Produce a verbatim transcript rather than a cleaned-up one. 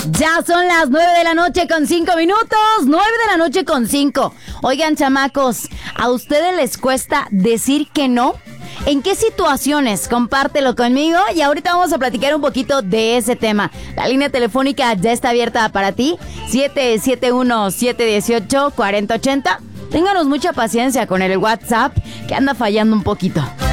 Ya son las nueve de la noche con cinco minutos. Nueve de la noche con cinco. Oigan, chamacos, ¿a ustedes les cuesta decir que no? ¿En qué situaciones? Compártelo conmigo y ahorita vamos a platicar un poquito de ese tema. La línea telefónica ya está abierta para ti. siete siete uno, siete uno ocho, cuatro cero ocho cero. Ténganos mucha paciencia con el WhatsApp que anda fallando un poquito.